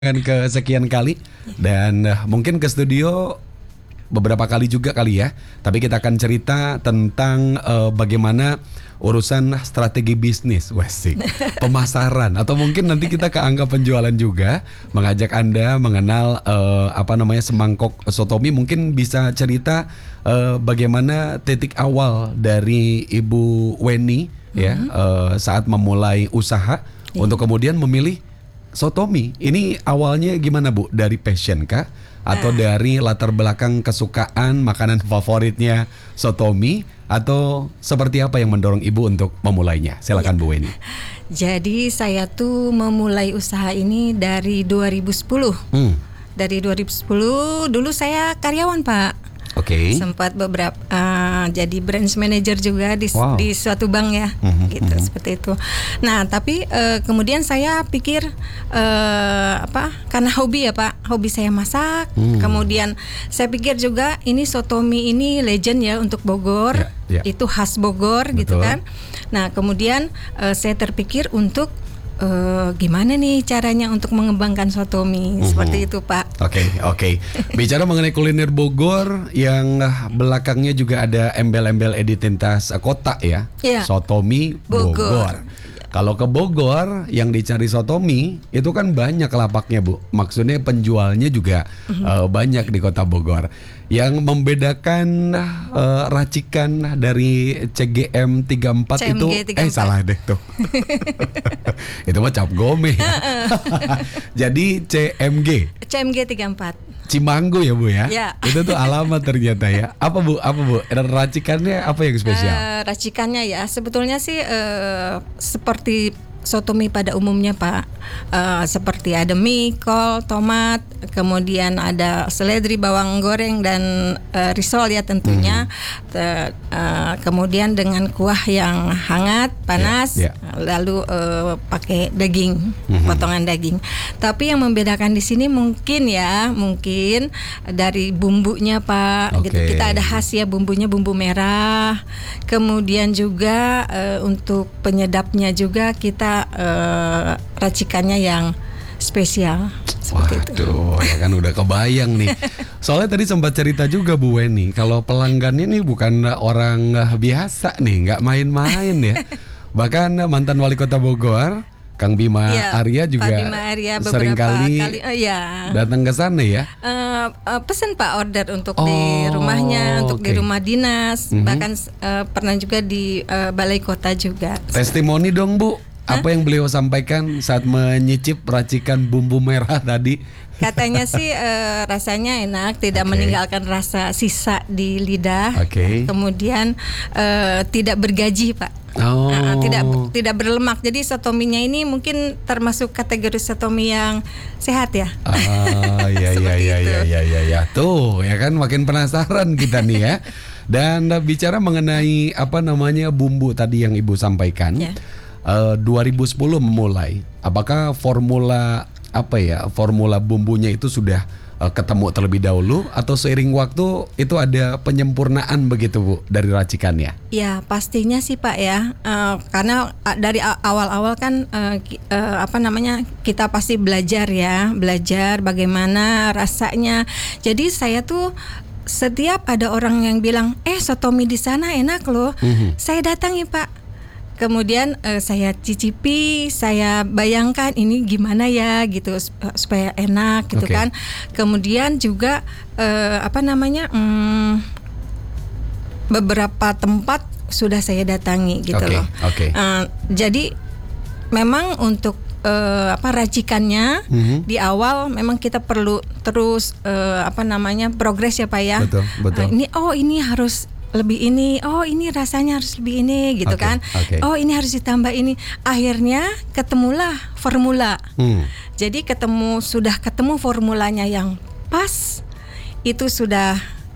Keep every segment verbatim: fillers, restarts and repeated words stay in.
kesekian kali dan uh, mungkin ke studio beberapa kali juga kali ya. Tapi kita akan cerita tentang uh, bagaimana urusan strategi bisnis, wesik, pemasaran, atau mungkin nanti kita ke angka penjualan juga, mengajak Anda mengenal uh, apa namanya semangkok soto mie. Mungkin bisa cerita uh, bagaimana titik awal dari Ibu Weni mm-hmm. ya uh, saat memulai usaha yeah. untuk kemudian memilih soto mie. Ini awalnya gimana Bu? Dari passion kah? Atau nah. dari latar belakang kesukaan makanan favoritnya soto mie? Atau seperti apa yang mendorong Ibu untuk memulainya? Silakan ya. Bu Weni. Jadi saya tuh memulai usaha ini dari dua ribu sepuluh. Hmm. Dari dua ribu sepuluh dulu saya karyawan Pak. Oke. Okay. Sempat beberapa uh, jadi branch manager juga di wow. di suatu bank ya, mm-hmm, gitu mm-hmm. seperti itu. Nah tapi uh, kemudian saya pikir uh, apa? Karena hobi ya Pak, hobi saya masak. Mm. Kemudian saya pikir juga ini soto mie ini legend ya untuk Bogor, yeah, yeah. itu khas Bogor. Betul. Gitu kan. Nah kemudian uh, saya terpikir untuk Uh, gimana nih caranya untuk mengembangkan soto mie, mm-hmm. seperti itu Pak. Oke, okay, oke. Okay. Bicara mengenai kuliner Bogor, yang belakangnya juga ada embel-embel identitas kota ya, yeah. soto mie Bogor. Bogor. Kalau ke Bogor yang dicari soto mie itu kan banyak lapaknya Bu. Maksudnya penjualnya juga mm-hmm. uh, banyak di kota Bogor. Yang membedakan uh, racikan dari C G M tiga puluh empat C M G itu eh salah deh tuh. Itu mah cap gome ya. Jadi C M G. C M G tiga puluh empat. Cimanggu ya Bu ya. Ya. Itu tuh alamat ternyata ya. Apa Bu? Apa Bu? Racikannya apa yang spesial? Uh, racikannya ya sebetulnya sih uh, seperti soto mie pada umumnya Pak, uh, seperti ada mie, kol, tomat, kemudian ada seledri, bawang goreng dan uh, risol ya tentunya. Mm-hmm. Te, uh, kemudian dengan kuah yang hangat, panas, yeah, yeah. lalu uh, pakai daging, mm-hmm. potongan daging. Tapi yang membedakan di sini mungkin ya, mungkin dari bumbunya Pak. Okay. Gitu. Kita ada khas ya bumbunya bumbu merah. Kemudian juga uh, untuk penyedapnya juga kita Uh, racikannya yang spesial. Waduh, ya kan udah kebayang nih. Soalnya tadi sempat cerita juga Bu Weni, kalau pelanggannya nih bukan orang biasa nih, nggak main-main ya. Bahkan mantan wali kota Bogor, Kang Bima ya, Arya juga sering kali, kali oh, ya. datang ke sana ya. Uh, uh, pesan Pak order untuk oh, di rumahnya, untuk okay. di rumah dinas, mm-hmm. bahkan uh, pernah juga di uh, balai kota juga. Testimoni dong Bu. Apa yang beliau sampaikan saat menyicip racikan bumbu merah tadi? Katanya sih uh, rasanya enak, tidak okay. meninggalkan rasa sisa di lidah. Okay. Kemudian uh, tidak bergaji Pak. Oh. Uh, tidak tidak berlemak. Jadi soto mie-nya ini mungkin termasuk kategori soto mie yang sehat ya. Ah ya ya ya ya ya ya ya. Tuh ya kan makin penasaran kita nih ya. Dan uh, bicara mengenai apa namanya bumbu tadi yang Ibu sampaikan. Yeah. Uh, dua ribu sepuluh memulai. Apakah formula apa ya? Formula bumbunya itu sudah uh, ketemu terlebih dahulu atau seiring waktu itu ada penyempurnaan begitu Bu dari racikannya? Ya pastinya sih Pak ya. Uh, karena uh, dari awal-awal kan uh, uh, apa namanya kita pasti belajar ya, belajar bagaimana rasanya. Jadi saya tuh setiap ada orang yang bilang, eh soto mie di sana enak loh, mm-hmm. saya datangi Pak. Kemudian uh, saya cicipi, saya bayangkan ini gimana ya gitu supaya enak gitu okay. kan. Kemudian juga uh, apa namanya um, beberapa tempat sudah saya datangi gitu okay. loh. Okay. Uh, jadi memang untuk uh, apa racikannya mm-hmm. di awal memang kita perlu terus uh, apa namanya progres ya Pak ya. Betul, betul. Uh, ini oh ini harus lebih ini, oh ini rasanya harus lebih ini gitu okay, kan, okay. oh ini harus ditambah ini. Akhirnya ketemulah formula. Hmm. Jadi ketemu sudah ketemu formulanya yang pas, itu sudah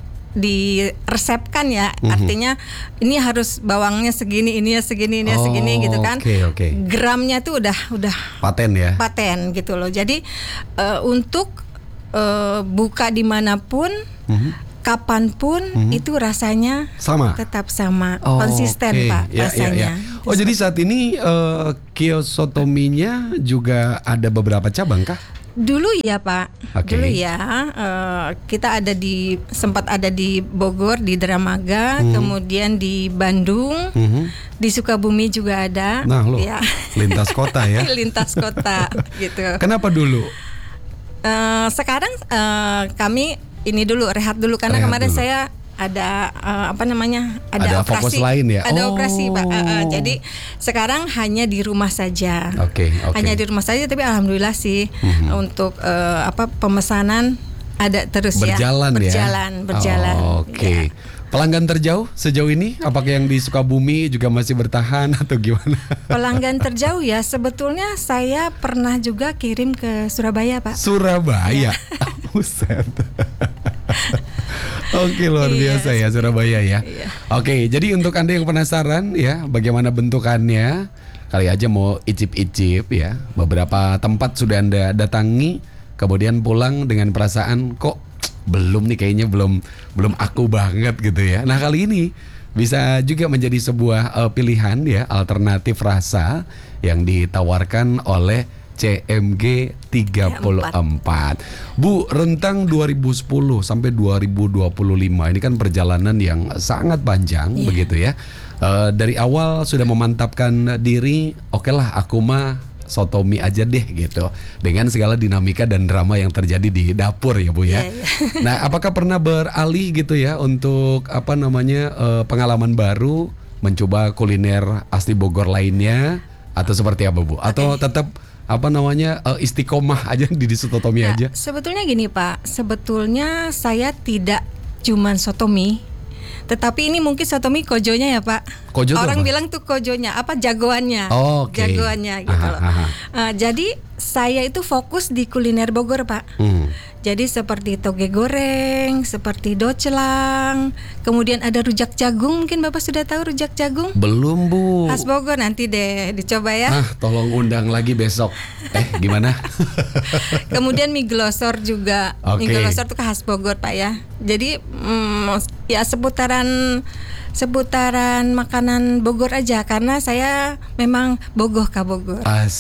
diresepkan ya. Mm-hmm. Artinya ini harus bawangnya segini, ini ya segini, ini ya segini oh, gitu kan. Okay, okay. Gramnya tuh udah udah paten ya. Paten gitu loh. Jadi uh, untuk uh, buka dimanapun. Mm-hmm. Kapanpun hmm. itu rasanya sama, tetap sama, oh, konsisten okay. Pak ya, rasanya. Ya, ya. Oh jadi saat ini uh, kios soto mie-nya juga ada beberapa cabang kah? Dulu ya Pak, Oke. dulu ya eh, kita ada di sempat ada di Bogor di Dramaga, Hmm. kemudian di Bandung, Mhm. di Sukabumi juga ada. Nah lo, ya. lintas kota ya. Lintas kota gitu. Kenapa dulu? Eh, sekarang eh, kami ini dulu rehat dulu karena Rehat kemarin dulu. saya ada eh, apa namanya Ada ada, fokus operasi lain ya? ada Oh. operasi Pak. Eh, eh, jadi sekarang hanya di rumah saja. Oke, oke. Hanya di rumah saja, tapi alhamdulillah sih Mhm. untuk eh, apa pemesanan ada terus Berjalan ya. ya. Berjalan, berjalan. Oh, Oke. Ya. Pelanggan terjauh sejauh ini, apakah yang di Sukabumi juga masih bertahan atau gimana? Pelanggan terjauh ya, sebetulnya saya pernah juga kirim ke Surabaya Pak. Surabaya. Iya. Buset. Oke, luar Iya, biasa ya Surabaya ya. Iya. Oke, jadi untuk Anda yang penasaran ya bagaimana bentukannya, kali aja mau icip-icip ya. Beberapa tempat sudah Anda datangi, kemudian pulang dengan perasaan kok belum nih, kayaknya belum belum aku banget gitu ya. Nah, kali ini bisa juga menjadi sebuah uh, pilihan ya, alternatif rasa yang ditawarkan oleh C M G tiga puluh empat. Bu, rentang dua ribu sepuluh sampai dua ribu dua puluh lima ini kan perjalanan yang sangat panjang. Iya. Begitu ya. Uh, dari awal sudah memantapkan diri, oke lah aku mah sotomi aja deh gitu, dengan segala dinamika dan drama yang terjadi di dapur ya Bu ya. Iya, iya. Nah, apakah pernah beralih gitu ya untuk apa namanya uh, pengalaman baru, mencoba kuliner asli Bogor lainnya atau seperti apa Bu? Atau tetap apa namanya uh, istiqomah aja di sotomi Ya, aja? sebetulnya gini Pak, sebetulnya saya tidak cuman sotomi, tetapi ini mungkin sotomi kojonya ya Pak. Kojo itu Orang apa? bilang tuh kojonya, apa jagoannya, Oh, oke. jagoannya gitu Aha, loh. aha. Eh, jadi saya itu fokus di kuliner Bogor Pak. Hmm. Jadi seperti toge goreng, seperti docelang, kemudian ada rujak jagung. Mungkin Bapak sudah tahu rujak jagung? Belum Bu. Khas Bogor, nanti deh dicoba ya. Ah, tolong undang lagi besok. Eh, gimana? Kemudian mie glosor juga. Oke. Mie glosor itu khas Bogor Pak ya. Jadi mm, ya seputaran seputaran makanan Bogor aja, karena saya memang bogoh ka Bogor.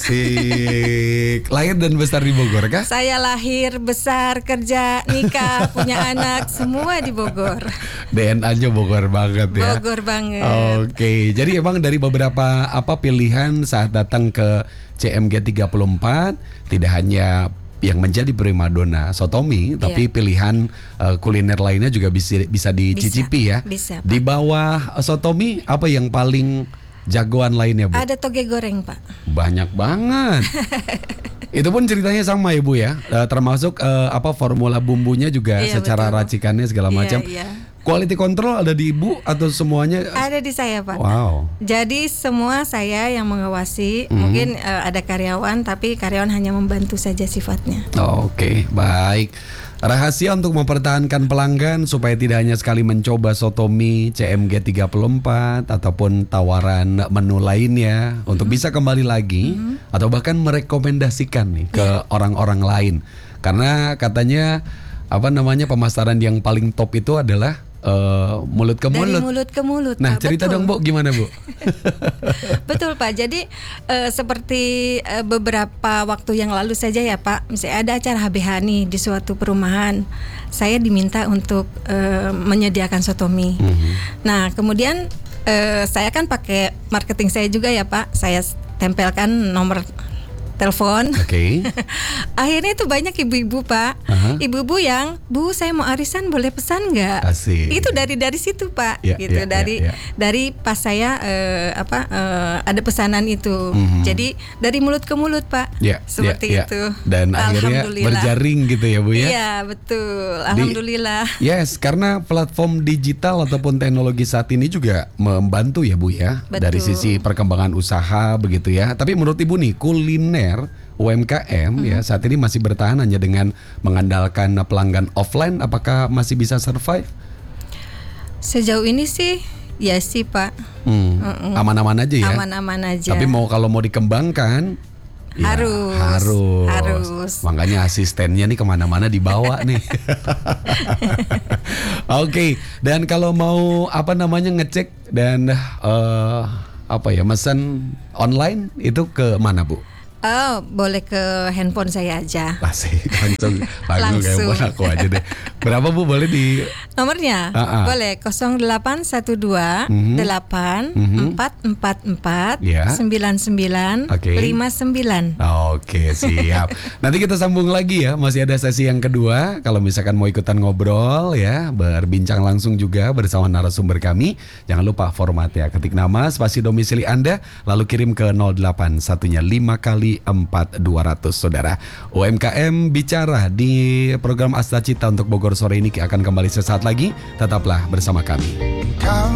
Asik. Lahir dan besar di Bogor kah? Saya lahir, besar, kerja, nikah, punya anak, semua di Bogor. D N A-nya Bogor banget ya. Bogor banget. Oke, jadi emang dari beberapa apa pilihan saat datang ke C M G tiga puluh empat tidak hanya yang menjadi primadona sotomi, tapi Iya. pilihan uh, kuliner lainnya juga bisa bisa dicicipi ya. bisa, Pak. Di bawah uh, sotomi apa yang paling jagoan lainnya Bu? Ada toge goreng Pak. Banyak banget. Itu pun ceritanya sama ya Bu ya, uh, termasuk uh, apa formula bumbunya juga Iya, secara betul. racikannya segala Iya, macam. iya. Quality control ada di Ibu atau semuanya? Ada di saya Pak. Wow. Jadi semua saya yang mengawasi. Mhm. Mungkin eh, ada karyawan, tapi karyawan hanya membantu saja sifatnya. Oke, baik. Rahasia untuk mempertahankan pelanggan supaya tidak hanya sekali mencoba sotomi C M G tiga puluh empat ataupun tawaran menu lainnya untuk bisa kembali lagi atau bahkan merekomendasikan nih ke orang-orang lain. Karena katanya apa namanya pemasaran yang paling top itu adalah eh, mulut ke Dari mulut. mulut ke mulut. Nah, Pak. cerita Betul. dong Bu, gimana Bu? Betul Pak. Jadi eh, seperti eh, beberapa waktu yang lalu saja ya Pak, misalnya ada acara H B H nih di suatu perumahan, saya diminta untuk eh, menyediakan sotomi. Mhm. Nah kemudian eh, saya kan pakai marketing saya juga ya Pak, saya tempelkan nomor telepon. Oke. Akhirnya itu banyak ibu-ibu Pak, Aha. ibu-ibu yang Bu saya mau arisan boleh pesan nggak? Asik. Itu dari dari situ Pak, Ya, gitu ya, dari ya, ya. dari pas saya eh, apa eh, ada pesanan itu, Mhm. jadi dari mulut ke mulut Pak, Ya, seperti ya, ya. itu. Dan akhirnya Alhamdulillah. berjaring gitu ya Bu ya. Iya betul, alhamdulillah. Yes, karena platform digital ataupun teknologi saat ini juga membantu ya Bu ya. Betul. Dari sisi perkembangan usaha begitu ya. Tapi menurut Ibu nih, kuliner U M K M ya saat ini masih bertahan hanya dengan mengandalkan pelanggan offline, apakah masih bisa survive? Sejauh ini sih ya sih Pak, Hmm, aman-aman aja ya. aman-aman aja. Tapi mau kalau mau dikembangkan ya, Harus, harus, harus. Makanya asistennya nih kemana-mana dibawa nih. Oke, dan kalau mau apa namanya ngecek dan eh, apa ya mesen online itu ke mana Bu? Oh, boleh ke handphone saya aja. Asik, langsung langsung kayak Langsung. buat aku aja deh. Berapa Bu boleh di Nomornya Ah, ah. boleh nol delapan satu dua Mhm. delapan Mhm. empat empat empat Ya. sembilan sembilan Oke. lima sembilan. Oke, siap. Nanti kita sambung lagi ya. Masih ada sesi yang kedua. Kalau misalkan mau ikutan ngobrol ya, berbincang langsung juga bersama narasumber kami, jangan lupa format ya. Ketik nama, spasi domisili Anda, lalu kirim ke nol delapan satunya lima kali empat dua ratus saudara. U M K M bicara di program Asta Cita untuk Bogor sore ini akan kembali sesaat lagi. Tetaplah bersama kami. Kau